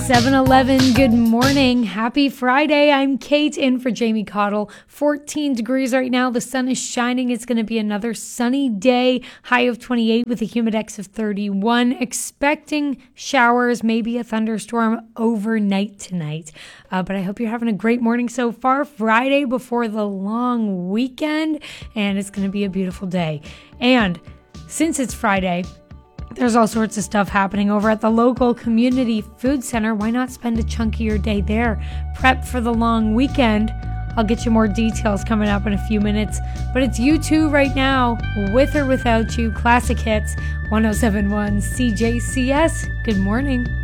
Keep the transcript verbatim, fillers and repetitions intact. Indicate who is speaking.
Speaker 1: seven eleven, good morning. Happy Friday. I'm Kate in for Jamie Cottle. fourteen degrees right now. The sun is shining. It's going to be another sunny day. High of twenty-eight with a humidex of thirty-one. Expecting showers, maybe a thunderstorm overnight tonight. Uh, but I hope you're having a great morning so far. Friday before the long weekend, and it's going to be a beautiful day. And since it's Friday, there's all sorts of stuff happening over at the local community food center. Why not spend a chunk of your day there? Prep for the long weekend. I'll get you more details coming up in a few minutes. But it's U two right now, With or Without You, classic hits, one oh seven point one C J C S. Good morning.